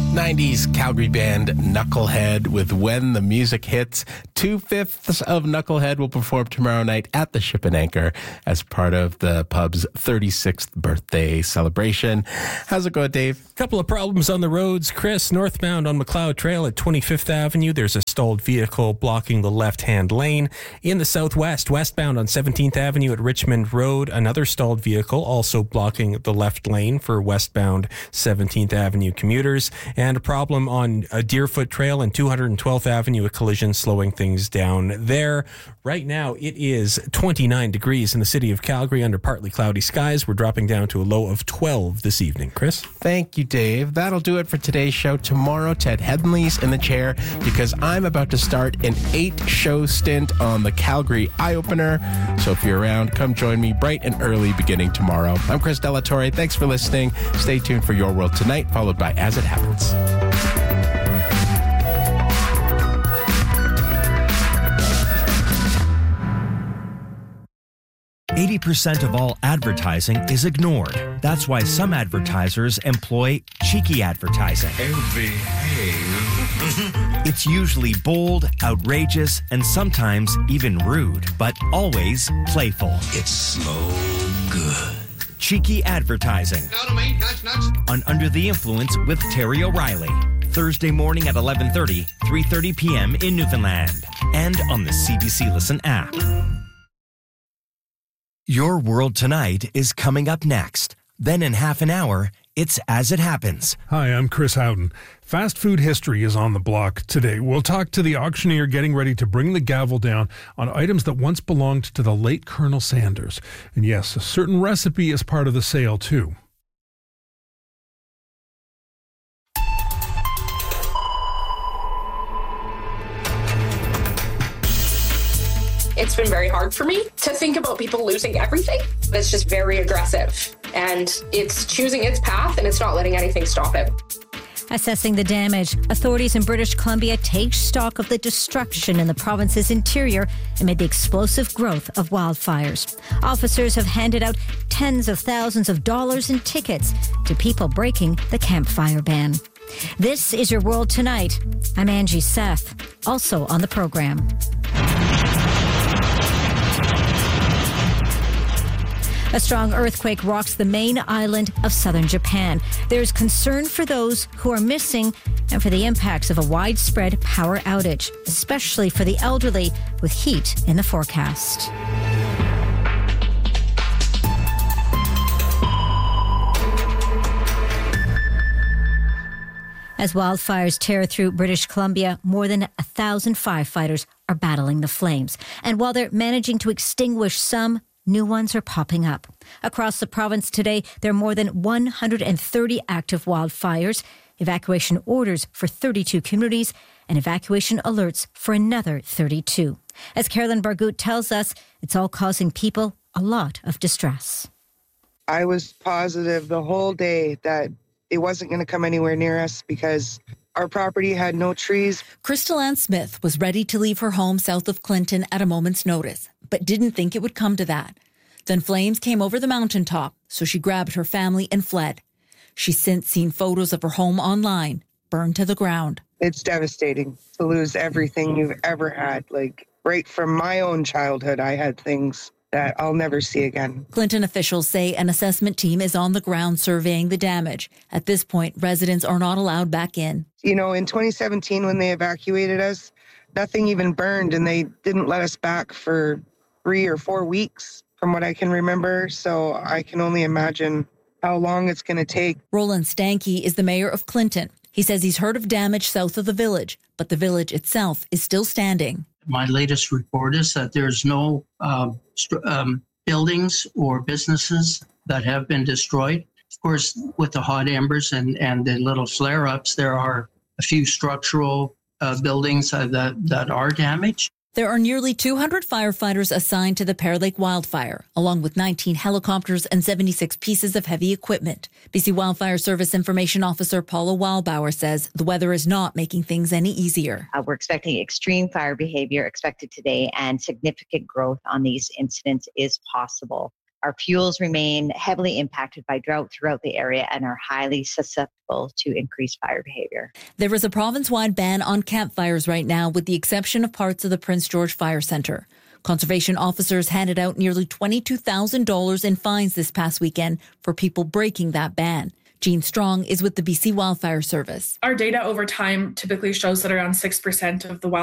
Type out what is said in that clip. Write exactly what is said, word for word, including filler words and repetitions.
nineties Calgary band Knucklehead with When the Music Hits. Two-fifths of Knucklehead will perform tomorrow night at the Ship and Anchor as part of the pub's thirty-sixth birthday celebration. How's it going, Dave? Couple of problems on the roads. Chris, northbound on McLeod Trail at twenty-fifth Avenue, there's a stalled vehicle blocking the left-hand lane. In the southwest, westbound on seventeenth Avenue at Richmond Road, another stalled vehicle also blocking the left lane for westbound seventeenth Avenue commuters. And a problem on a Deerfoot Trail and two hundred twelfth Avenue, a collision slowing things down there. Right now, it is twenty-nine degrees in the city of Calgary under partly cloudy skies. We're dropping down to a low of twelve this evening. Chris? Thank you, Dave. That'll do it for today's show. Tomorrow, Ted Headley's in the chair because I'm about to start an eight-show stint on the Calgary Eye Opener. So if you're around, come join me bright and early beginning tomorrow. I'm Chris Delatorre. Thanks for listening. Stay tuned for Your World Tonight, followed by As It Happens. eighty percent of all advertising is ignored. That's why some advertisers employ cheeky advertising. Oh, behave. It's usually bold, outrageous, and sometimes even rude, but always playful. It's so good. Cheeky advertising. Nuts, nuts. On Under the Influence with Terry O'Reilly. Thursday morning at eleven thirty, three thirty p.m. in Newfoundland. And on the C B C Listen app. Your World Tonight is coming up next. Then in half an hour, it's As It Happens. Hi, I'm Chris Howden. Fast food history is on the block today. We'll talk to the auctioneer getting ready to bring the gavel down on items that once belonged to the late Colonel Sanders. And yes, a certain recipe is part of the sale, too. It's been very hard for me to think about people losing everything. It's just very aggressive, and it's choosing its path, and it's not letting anything stop it. Assessing the damage, authorities in British Columbia take stock of the destruction in the province's interior amid the explosive growth of wildfires. Officers have handed out tens of thousands of dollars in tickets to people breaking the campfire ban. This is Your World Tonight. I'm Angie Seth, also on the program. A strong earthquake rocks the main island of southern Japan. There's concern for those who are missing and for the impacts of a widespread power outage, especially for the elderly, with heat in the forecast. As wildfires tear through British Columbia, more than a thousand firefighters are battling the flames. And while they're managing to extinguish some, new ones are popping up. Across the province today, there are more than one hundred thirty active wildfires, evacuation orders for thirty-two communities, and evacuation alerts for another thirty-two. As Carolyn Bargout tells us, it's all causing people a lot of distress. I was positive the whole day that it wasn't going to come anywhere near us because our property had no trees. Crystal Ann Smith was ready to leave her home south of Clinton at a moment's notice, but didn't think it would come to that. Then flames came over the mountaintop, so she grabbed her family and fled. She's since seen photos of her home online, burned to the ground. It's devastating to lose everything you've ever had. Like, right from my own childhood, I had things that I'll never see again. Clinton officials say an assessment team is on the ground surveying the damage. At this point, residents are not allowed back in. You know, in twenty seventeen, when they evacuated us, nothing even burned, and they didn't let us back for three or four weeks, from what I can remember. So I can only imagine how long it's going to take. Roland Stanky is the mayor of Clinton. He says he's heard of damage south of the village, but the village itself is still standing. My latest report is that there's no uh, st- um, buildings or businesses that have been destroyed. Of course, with the hot embers and, and the little flare-ups, there are a few structural uh, buildings uh, that, that are damaged. There are nearly two hundred firefighters assigned to the Pear Lake wildfire, along with nineteen helicopters and seventy-six pieces of heavy equipment. B C Wildfire Service Information Officer Paula Wildbauer says the weather is not making things any easier. Uh, we're expecting extreme fire behavior expected today, and significant growth on these incidents is possible. Our fuels remain heavily impacted by drought throughout the area and are highly susceptible to increased fire behavior. There is a province-wide ban on campfires right now, with the exception of parts of the Prince George Fire Centre. Conservation officers handed out nearly twenty-two thousand dollars in fines this past weekend for people breaking that ban. Jean Strong is with the B C Wildfire Service. Our data over time typically shows that around six percent of the